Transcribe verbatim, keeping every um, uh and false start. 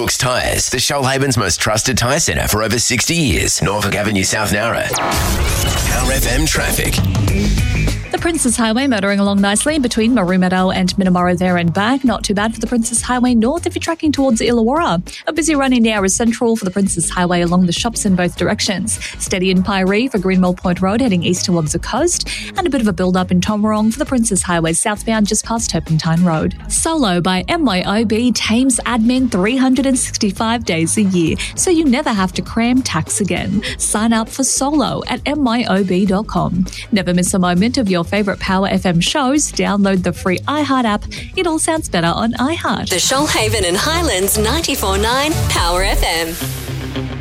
Bronx Tyres, the Shoalhaven's most trusted tyre centre for over sixty years. Norfolk Avenue, South Nowra. Power F M traffic. The Princes Highway motoring along nicely between Maroomadale and Minamoro there and back. Not too bad for the Princes Highway North if you're tracking towards Illawarra. A busy run in Yarra Central for the Princes Highway along the shops in both directions. Steady in Piree for Greenmill Point Road heading east towards the coast. And a bit of a build-up in Tomarong for the Princes Highway southbound just past Turpentine Road. Solo by M Y O B tames admin three hundred sixty-five days a year, so you never have to cram tax again. Sign up for Solo at M Y O B dot com. Never miss a moment of your favourite Power F M shows. Download the free iHeart app. It all sounds better on iHeart. The Shoalhaven and Highlands ninety-four point nine Power F M.